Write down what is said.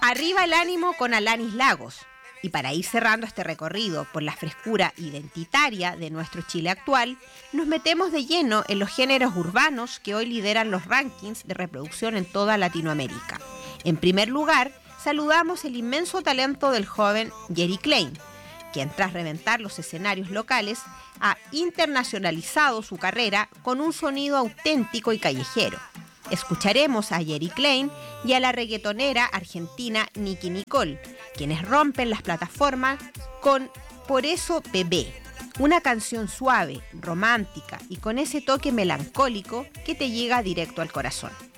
Arriba el ánimo con Alanis Lagos. Y para ir cerrando este recorrido por la frescura identitaria de nuestro Chile actual, nos metemos de lleno en los géneros urbanos que hoy lideran los rankings de reproducción en toda Latinoamérica. En primer lugar, saludamos el inmenso talento del joven Jerry Klein, quien tras reventar los escenarios locales ha internacionalizado su carrera con un sonido auténtico y callejero. Escucharemos a Jerry Klein y a la reggaetonera argentina Nicki Nicole, quienes rompen las plataformas con Por eso bebé, una canción suave, romántica y con ese toque melancólico que te llega directo al corazón.